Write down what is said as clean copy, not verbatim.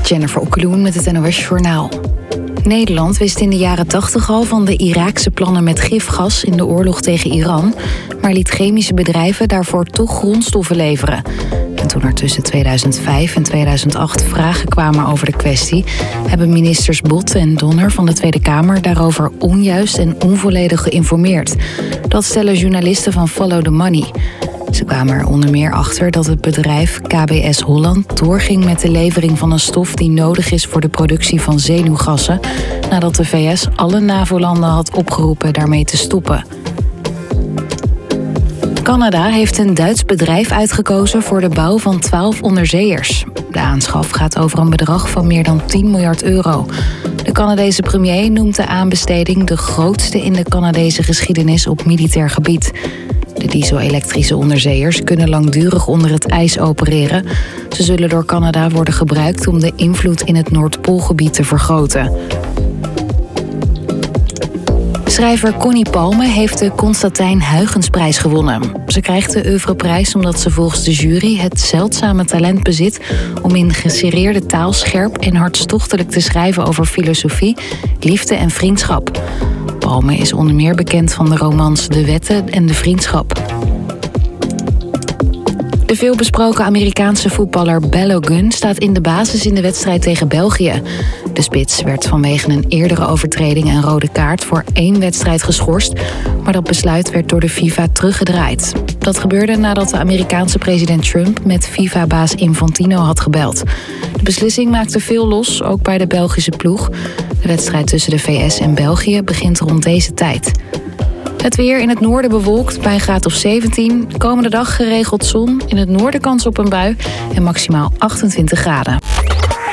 Jennifer Okkeloen met het NOS Journaal. Nederland wist in de jaren 80 al van de Iraakse plannen met gifgas in de oorlog tegen Iran, maar liet chemische bedrijven daarvoor toch grondstoffen leveren. En toen er tussen 2005 en 2008 vragen kwamen over de kwestie, hebben ministers Bot en Donner van de Tweede Kamer daarover onjuist en onvolledig geïnformeerd. Dat stellen journalisten van Follow the Money. Ze kwamen er onder meer achter dat het bedrijf KBS Holland doorging met de levering van een stof die nodig is voor de productie van zenuwgassen, nadat de VS alle NAVO-landen had opgeroepen daarmee te stoppen. Canada heeft een Duits bedrijf uitgekozen voor de bouw van 12 onderzeeërs. De aanschaf gaat over een bedrag van meer dan 10 miljard euro. De Canadese premier noemt de aanbesteding de grootste in de Canadese geschiedenis op militair gebied. De diesel-elektrische onderzeeërs kunnen langdurig onder het ijs opereren. Ze zullen door Canada worden gebruikt om de invloed in het Noordpoolgebied te vergroten. Schrijver Connie Palme heeft de Constantijn Huygensprijs gewonnen. Ze krijgt de oeuvreprijs omdat ze volgens de jury het zeldzame talent bezit om in geserreerde taal scherp en hartstochtelijk te schrijven over filosofie, liefde en vriendschap. Palme is onder meer bekend van de romans De Wetten en De Vriendschap. De veelbesproken Amerikaanse voetballer Balogun staat in de basis in de wedstrijd tegen België. De spits werd vanwege een eerdere overtreding en rode kaart voor 1 wedstrijd geschorst, maar dat besluit werd door de FIFA teruggedraaid. Dat gebeurde nadat de Amerikaanse president Trump met FIFA-baas Infantino had gebeld. De beslissing maakte veel los, ook bij de Belgische ploeg. De wedstrijd tussen de VS en België begint rond deze tijd. Het weer in het noorden bewolkt bij een graad of 17. Komende dag geregeld zon. In het noorden kans op een bui en maximaal 28 graden.